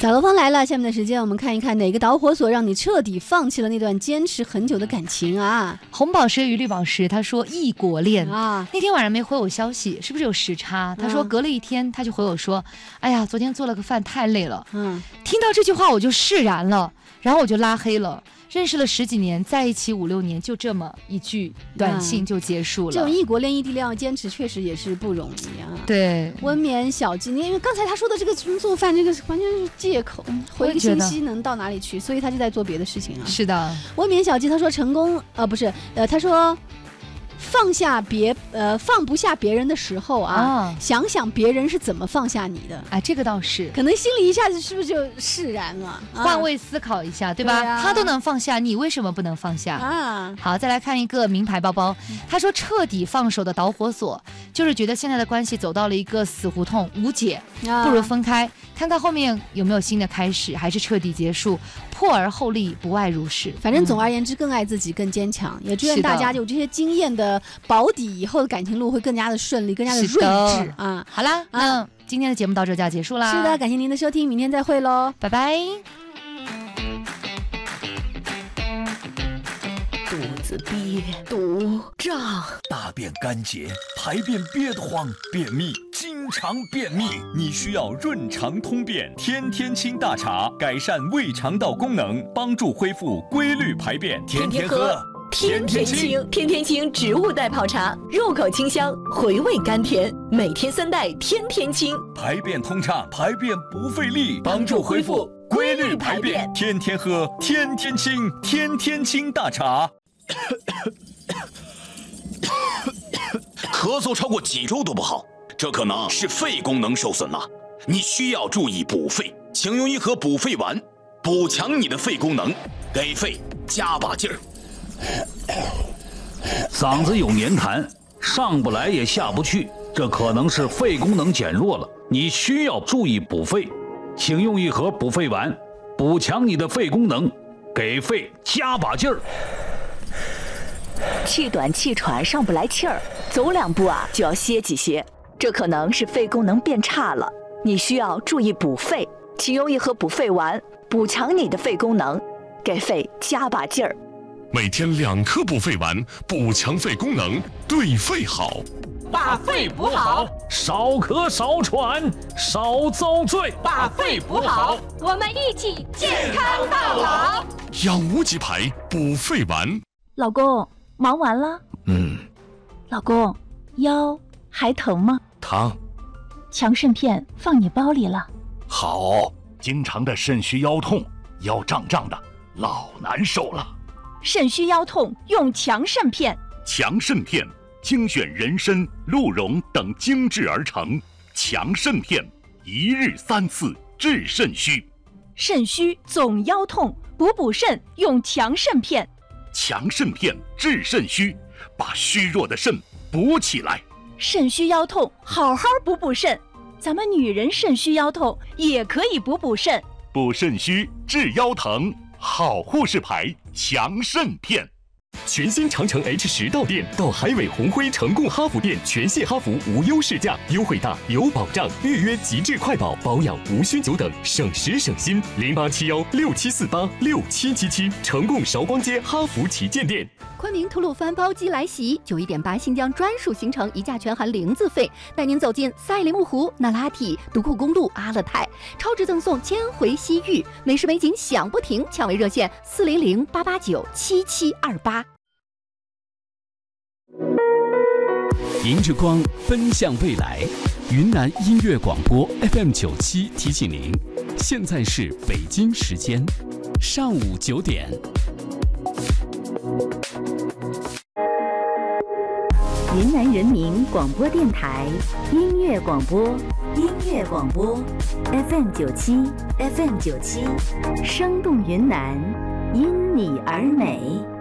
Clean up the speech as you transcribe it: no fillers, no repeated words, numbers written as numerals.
小罗芳来了，下面的时间我们看一看哪个导火索让你彻底放弃了那段坚持很久的感情啊？ 红宝石与绿宝石，他说异国恋啊， 那天晚上没回我消息，是不是有时差？他说隔了一天他就回我说，哎呀，昨天做了个饭太累了。听到这句话我就释然了，然后我就拉黑了。认识了10几年，在一起5、6年，就这么一句短信就结束了。 这种异国恋、异地恋要坚持，确实也是不容易啊。 对， 温眠小鸡，因为刚才他说的这个做饭，这个完全是借口，回一个信息能到哪里去？所以他就在做别的事情啊。 是的， 温眠小鸡他说成功，不是，他说。放不下别人的时候啊，想想别人是怎么放下你的， 哎，这个倒是， 可能心里一下子是不是就释然了？ 换位思考一下，对吧？他都能放下，你为什么不能放下啊？好，再来看一个名牌包包，他说彻底放手的导火索就是觉得现在的关系走到了一个死胡同，无解，不如分开，看看后面有没有新的开始，还是彻底结束。破而后立，不外如是。 反正总而言之，更爱自己，更坚强。也祝愿大家有这些经验的保底，以后的感情路会更加的顺利，更加的睿智啊！ 好啦，那今天的节目到这就要结束啦。 是的，感谢您的收听，明天再会喽， 拜拜。 肚子憋，肚胀， 大便干结，排便憋得慌，便秘，经常便秘，你需要润肠通便天天清大茶，改善胃肠道功能，帮助恢复规律排便，天天喝。 天天清，天天清植物代泡茶，入口清香，回味甘甜，每天3袋，天天清， 排便通畅，排便不费力，帮助恢复规律排便，天天喝，天天清，天天清大茶。 咳嗽超过几周都不好，这可能是肺功能受损了，你需要注意补肺，请用一盒补肺丸，补强你的肺功能，给肺加把劲儿。 嗓子有黏痰，上不来也下不去，这可能是肺功能减弱了，你需要注意补肺，请用一盒补肺丸，补强你的肺功能，给肺加把劲儿。 气短气喘上不来气儿，走2步就要歇几歇，这可能是肺功能变差了，你需要注意补肺，请用一盒补肺丸，补强你的肺功能，给肺加把劲儿。 每天2颗补肺丸，补强肺功能，对肺好。 把肺补好， 少咳少喘少遭罪。 把肺补好， 我们一起健康到老。 养无极牌补肺丸。 老公，忙完了？老公，腰还疼吗？ 疼。 强肾片放你包里了。 好，经常的肾虚腰痛，腰胀胀的，老难受了。 肾虚腰痛用强肾片。 强肾片精选人参、鹿茸等精制而成，强肾片1日3次治肾虚。 肾虚总腰痛，补肾用强肾片。 强肾片治肾虚，把虚弱的肾补起来。 肾虚腰痛好好补肾，咱们女人肾虚腰痛也可以补肾。 补肾虚治腰疼，好护士牌强肾片。 全新长城 H10到店，到海伟宏辉成贡哈弗店全系哈弗无忧试驾，优惠大有保障，预约极致快保，保养无需久等，省时省心。087167486777，成贡韶光街哈弗旗舰店。 昆明吐鲁番包机来袭，91.8新疆专属行程，一价全含0字费，带您走进赛里木湖、那拉提、独库公路、阿勒泰，超值赠送千回西域，美食美景享不停，抢位热线400-889-7728。 迎着光奔向未来，云南音乐广播 FM97提醒您，现在是北京时间上午9点。 云南人民广播电台音乐广播FM97 生动云南，因你而美。